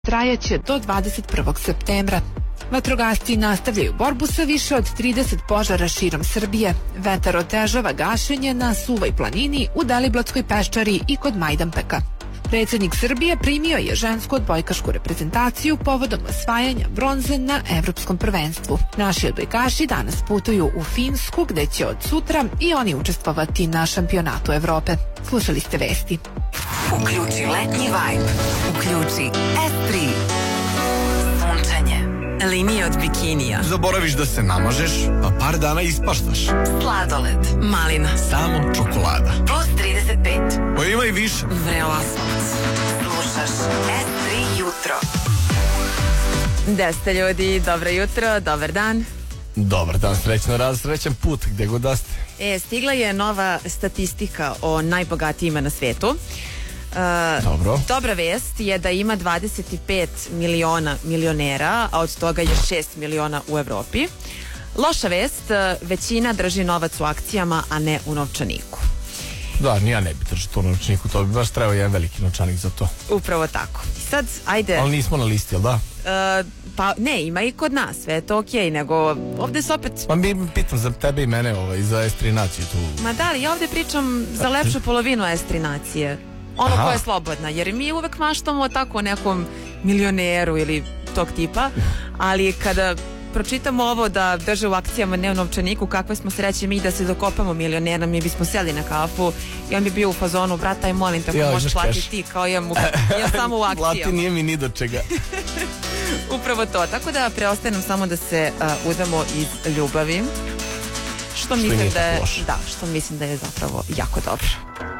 trajaće do 21. septembra. Vatrogasci nastavljaju borbu sa više od 30 požara širom Srbije. Vetar otežava gašenje na Suvoj planini, u Deliblatskoj peščari i kod Majdanpeka. Predsjednik Srbije primio je žensku odbojkašku reprezentaciju povodom osvajanja bronze na Evropskom prvenstvu. Naši odbojkaši danas putuju u Finsku, gde će od sutra i oni učestvovati na šampionatu Evrope. Slušali ste vesti. Uključi letnji vibe. Uključi S3. Sunčanje. Linije od bikinija. Zaboraviš da se namažeš, pa par dana ispaštaš. Sladoled. Malina. Samo čokolada. Plus 35. Pa ima i više. Vreo asfalt. Slušaš S3 jutro. 10 ljudi, dobro jutro, dobar dan. Dobar dan, srećan raz, srećan put, gdje god da ste. Stigla je nova statistika o najbogatijima na svetu. Dobro. Dobra vest je da ima 25 miliona milionera, a od toga je 6 miliona u Evropi. Loša vest, većina drži novac u akcijama, a ne u novčaniku. Da, ni ja ne bi držao to u novčaniku, to bi baš trebao jedan veliki novčanik za to. Upravo tako. I sad, ajde... Ali nismo na listi, jel da? Pa ne, ima i kod nas, sve je to okej, nego ovde se opet... Pa mi pitam za tebe i mene, i za S3 naciju tu. Ma da, ali ja ovde pričam za lepšu polovinu S3 nacije. Ono koja je slobodna, jer mi uvek maštamo tako o nekom milioneru ili tog tipa, ali kada pročitamo ovo da drže u akcijama, ne u novčaniku, kakve smo sreće mi da se dokopamo milionera, mi bismo seli na kafu i on bi bio u fazonu, brataj, molim te, ako možeš platiti ti, kao ja samo u akcijama. Plati nije mi ni do čega. Upravo to, tako da preostaje nam samo da se udamo iz ljubavi, što mislim da je zapravo jako dobro.